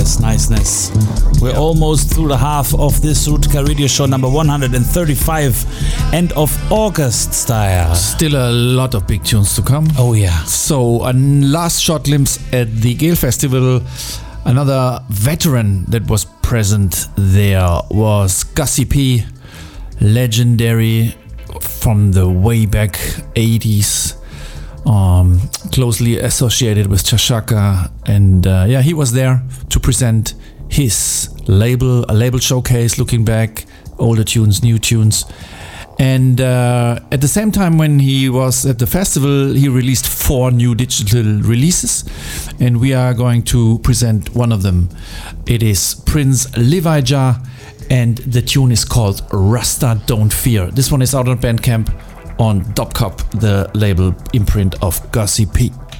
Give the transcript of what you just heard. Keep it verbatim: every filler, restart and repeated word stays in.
Nice, niceness. We're almost through the half of this Surutica Radio Show number one hundred thirty-five, end of August style. Still a lot of big tunes to come. Oh yeah. So a last short glimpse at the Gale Festival. Another veteran that was present there was Gussie P, legendary from the way back eighties. Um, closely associated with Chashaka, and uh, yeah, he was there to present his label, a label showcase, looking back, older tunes, new tunes. And uh, at the same time when he was at the festival, he released four new digital releases, and we are going to present one of them. It is Prince Livija, and the tune is called Rasta Don't Fear. This one is out on Bandcamp on Dopcop, the label imprint of Gussie P.